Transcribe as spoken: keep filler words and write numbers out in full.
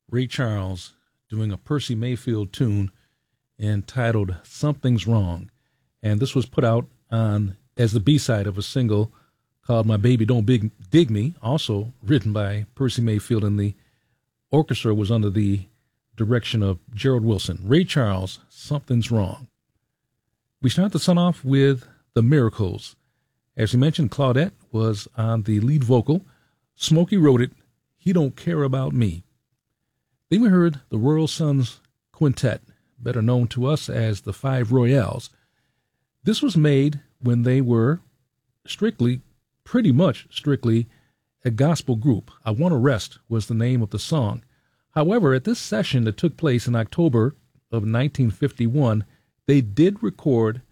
Ray Charles doing a Percy Mayfield tune entitled Something's Wrong. And this was put out on as the B-side of a single called My Baby Don't Big Dig Me, also written by Percy Mayfield, and the orchestra was under the direction of Gerald Wilson. Ray Charles, Something's Wrong. We start the sun off with The Miracles. As we mentioned, Claudette was on the lead vocal. Smokey wrote it, He Don't Care About Me. Then we heard the Royal Sons Quintet, better known to us as the Five Royales. This was made when they were strictly, pretty much strictly, a gospel group. I Want to Rest was the name of the song. However, at this session that took place in October of nineteen fifty-one, they did record